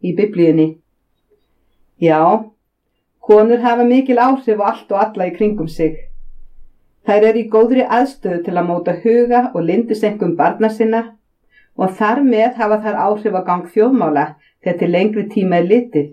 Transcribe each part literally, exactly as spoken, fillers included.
í Biblíunni. Já, konur hafa mikil áhrif á allt og alla í kringum sig. Þær eru í góðri aðstöðu til að móta huga og lyndiseinkum barna sinna og þar með hafa þær áhrif á gang þjóðmála þegar til lengri tíma er litið.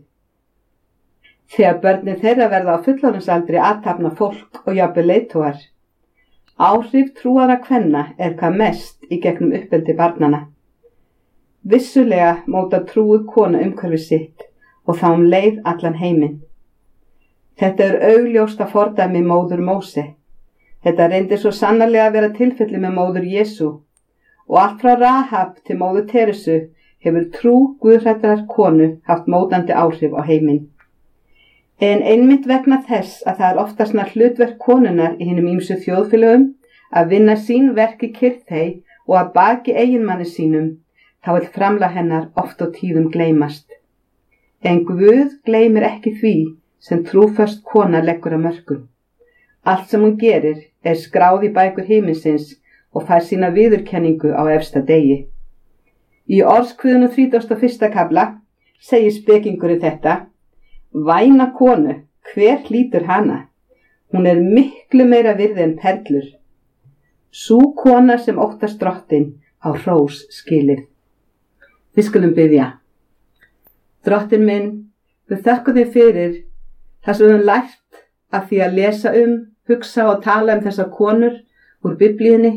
Þegar börnin þeirra verða á fullorðinsaldri athafna fólk og jafnvel leiðtogar. Áhrif trúaðra kvenna er hvað mest í gegnum uppeldi barnanna. Vissulega móta trúuð kona umhverfi sitt og þá um leið allan heiminn. Þetta er augljósta fordæmi móður Móse. Þetta reyndi svo sannarlega að vera tilfelli með móður Jesú og allt frá Rahab til móður Teresu hefur trú guðhræddrar konu haft mótandi áhrif á heiminn. En einmitt vegna þess að það er oftast nær hlutverk konunnar í hinum ýmsu þjóðfélögum að vinna sín verk í kyrrþey og að baki eiginmanni sínum, þá vill framlag hennar oft og tíðum gleymast. En Guð gleymir ekki því sem trúföst kona leggur að mörkum. Allt sem hún gerir er skráð í bækur himinsins og fær sína viðurkenningu á efsta degi. Í Orðskviðunum þrítugasta og fyrsta kafla segir spekingurinn þetta: Væna konu, hver hlýtur hana? Hún er miklu meira virði en perlur. Sú kona sem óttast drottinn á hrós skilið. Við skulum biðja. Drottinn minn, við þökkum þér fyrir það sem við höfum lært af því að lesa um, hugsa og tala um þessar konur úr Biblíunni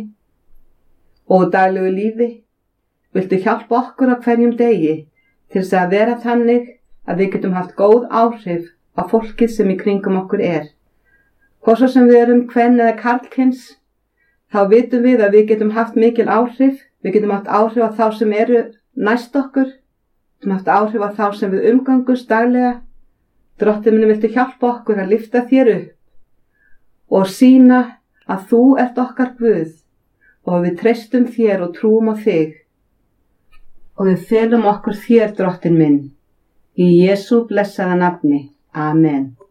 og daglegu lífi. Viltu hjálpa okkur á hverjum degi til þess að vera þannig að við getum haft góð áhrif á fólkið sem í kringum okkur er. Hvort svo sem við erum kvenn eða karlkyns, þá vitum við að við getum haft mikil áhrif, við getum haft áhrif á þá sem eru næst okkur, við getum haft áhrif á þá sem við umgangust daglega. Drottinn minn, viltu hjálpa okkur að lyfta þér upp og sýna að þú ert okkar Guð og við treystum þér og trúum á þig og við felum okkur þér, Drottinn minn. Í Jesú blessaða nafni. Amen.